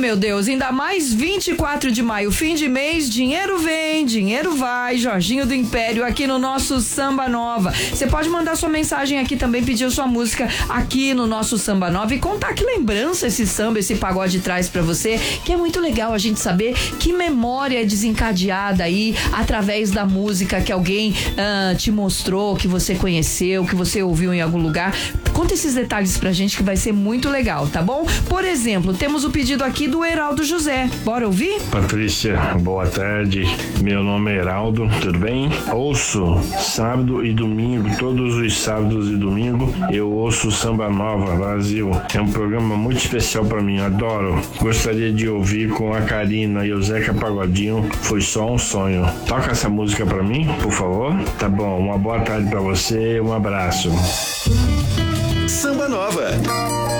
meu Deus, ainda mais 24 de maio, fim de mês, dinheiro vem, dinheiro vai, Jorginho do Império aqui no nosso Samba Nova. Você pode mandar sua mensagem aqui também, pedir sua música aqui no nosso Samba Nova e contar que lembrança esse samba, esse pagode traz pra você, que é muito legal a gente saber que memória é desencadeada aí através da música que alguém te mostrou, que você conheceu, que você ouviu em algum lugar. Conta esses detalhes pra gente que vai ser muito legal, tá bom? Por exemplo, temos o pedido aqui do Heraldo José. Bora ouvir? Patrícia, boa tarde. Meu nome é Heraldo, tudo bem? Ouço sábado e domingo, todos os sábados e domingo, eu ouço Samba Nova Brasil. É um programa muito especial pra mim, adoro. Gostaria de ouvir com a Karina e o Zeca Pagodinho, Foi Só um Sonho. Toca essa música pra mim, por favor? Tá bom, uma boa tarde pra você, um abraço. Samba Nova.